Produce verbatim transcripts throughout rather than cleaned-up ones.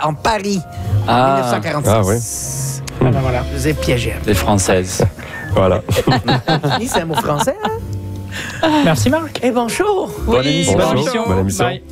en Paris, en Ah. dix-neuf cent quarante-six. Ah oui. Ah ben voilà. Je vous ai piégé. Les Françaises. Voilà. Fini, c'est un mot français, hein? Merci Marc. Et bonjour. Bonne Oui, émission. bonne Bonjour. émission. Bonne émission. Bye.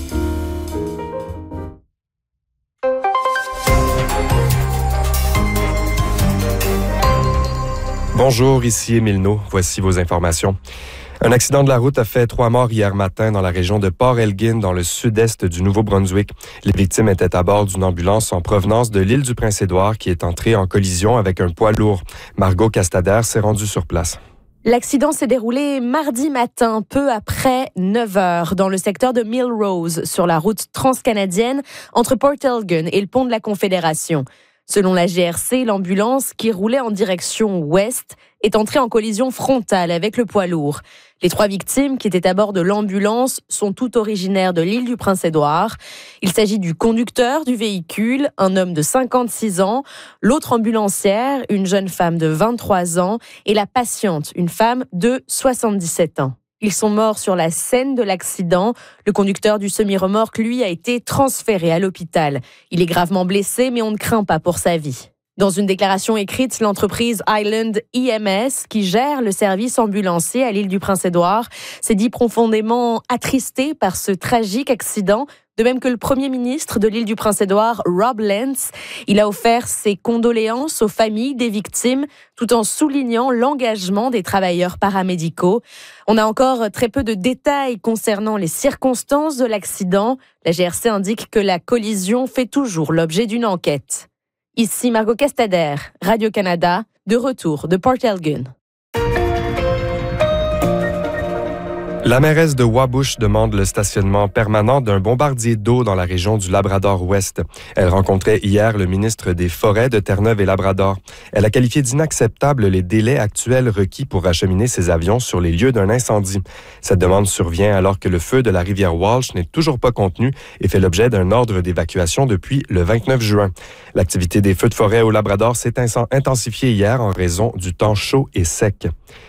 Bonjour, ici Émile No. Voici vos informations. Un accident de la route a fait trois morts hier matin dans la région de Port Elgin, dans le sud-est du Nouveau-Brunswick. Les victimes étaient à bord d'une ambulance en provenance de l'île du Prince-Édouard qui est entrée en collision avec un poids lourd. Margot Castader s'est rendue sur place. L'accident s'est déroulé mardi matin, peu après neuf heures, dans le secteur de Millrose, sur la route transcanadienne entre Port Elgin et le pont de la Confédération. Selon la G R C, l'ambulance, qui roulait en direction ouest, est entrée en collision frontale avec le poids lourd. Les trois victimes qui étaient à bord de l'ambulance sont toutes originaires de l'île du Prince-Édouard. Il s'agit du conducteur du véhicule, un homme de cinquante-six ans, l'autre ambulancière, une jeune femme de vingt-trois ans, et la patiente, une femme de soixante-dix-sept ans. Ils sont morts sur la scène de l'accident. Le conducteur du semi-remorque, lui, a été transféré à l'hôpital. Il est gravement blessé, mais on ne craint pas pour sa vie. Dans une déclaration écrite, l'entreprise Island E M S, qui gère le service ambulancier à l'île du Prince-Édouard, s'est dit profondément attristée par ce tragique accident, de même que le premier ministre de l'île du Prince-Édouard, Rob Lentz. Il a offert ses condoléances aux familles des victimes, tout en soulignant l'engagement des travailleurs paramédicaux. On a encore très peu de détails concernant les circonstances de l'accident. La G R C indique que la collision fait toujours l'objet d'une enquête. Ici Margot Castader, Radio-Canada, de retour de Port Elgin. La mairesse de Wabush demande le stationnement permanent d'un bombardier d'eau dans la région du Labrador-Ouest. Elle rencontrait hier le ministre des Forêts de Terre-Neuve et Labrador. Elle a qualifié d'inacceptable les délais actuels requis pour acheminer ces avions sur les lieux d'un incendie. Cette demande survient alors que le feu de la rivière Walsh n'est toujours pas contenu et fait l'objet d'un ordre d'évacuation depuis le vingt-neuf juin. L'activité des feux de forêt au Labrador s'est intensifiée hier en raison du temps chaud et sec.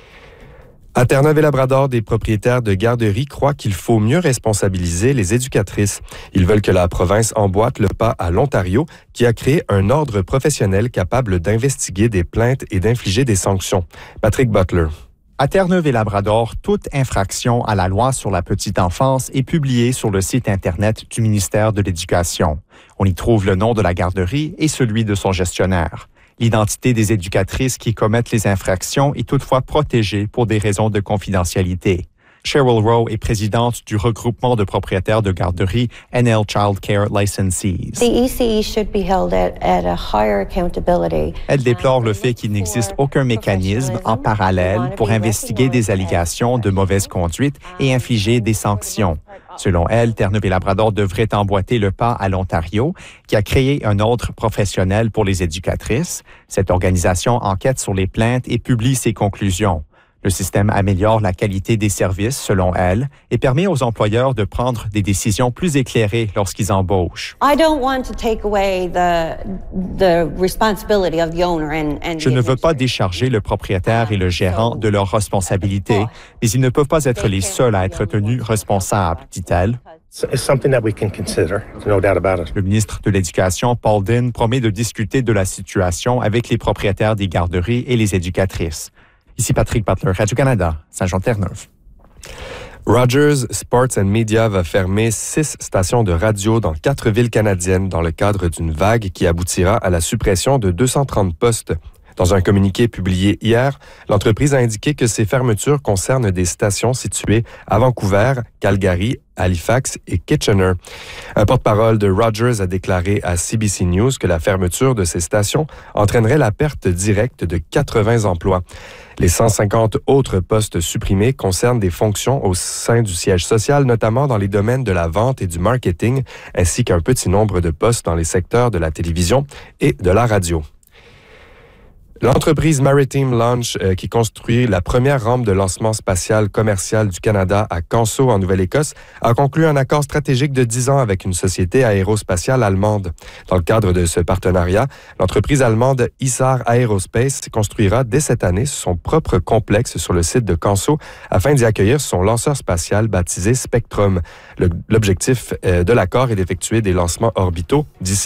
À Terre-Neuve et Labrador, des propriétaires de garderies croient qu'il faut mieux responsabiliser les éducatrices. Ils veulent que la province emboîte le pas à l'Ontario, qui a créé un ordre professionnel capable d'investiguer des plaintes et d'infliger des sanctions. Patrick Butler. À Terre-Neuve et Labrador, toute infraction à la loi sur la petite enfance est publiée sur le site Internet du ministère de l'Éducation. On y trouve le nom de la garderie et celui de son gestionnaire. L'identité des éducatrices qui commettent les infractions est toutefois protégée pour des raisons de confidentialité. Cheryl Rowe est présidente du regroupement de propriétaires de garderies N L Child Care Licensees. The E C E should be held at, at a higher accountability. Elle déplore le fait qu'il n'existe aucun mécanisme en parallèle pour investiguer des allégations de mauvaise conduite et infliger des sanctions. Selon elle, Terre-Neuve et Labrador devrait emboîter le pas à l'Ontario, qui a créé un ordre professionnel pour les éducatrices. Cette organisation enquête sur les plaintes et publie ses conclusions. Le système améliore la qualité des services, selon elle, et permet aux employeurs de prendre des décisions plus éclairées lorsqu'ils embauchent. I don't want to take away the the responsibility of the owner and and Je ne veux pas décharger le propriétaire et le gérant de leurs responsabilités, mais ils ne peuvent pas être les seuls à être tenus responsables, dit-elle. It's something that we can consider, no doubt about it. Le ministre de l'Éducation, Paul Dinn, promet de discuter de la situation avec les propriétaires des garderies et les éducatrices. Ici Patrick Butler, Radio-Canada, Saint-Jean-Terre-Neuve. Rogers Sports and Media va fermer six stations de radio dans quatre villes canadiennes dans le cadre d'une vague qui aboutira à la suppression de deux cent trente postes. Dans un communiqué publié hier, l'entreprise a indiqué que ces fermetures concernent des stations situées à Vancouver, Calgary, Halifax et Kitchener. Un porte-parole de Rogers a déclaré à C B C News que la fermeture de ces stations entraînerait la perte directe de quatre-vingts emplois. Les cent cinquante autres postes supprimés concernent des fonctions au sein du siège social, notamment dans les domaines de la vente et du marketing, ainsi qu'un petit nombre de postes dans les secteurs de la télévision et de la radio. L'entreprise Maritime Launch, euh, qui construit la première rampe de lancement spatial commercial du Canada à Canso, en Nouvelle-Écosse, a conclu un accord stratégique de dix ans avec une société aérospatiale allemande. Dans le cadre de ce partenariat, l'entreprise allemande Isar Aerospace construira dès cette année son propre complexe sur le site de Canso afin d'y accueillir son lanceur spatial baptisé Spectrum. Le, l'objectif euh, de l'accord est d'effectuer des lancements orbitaux d'ici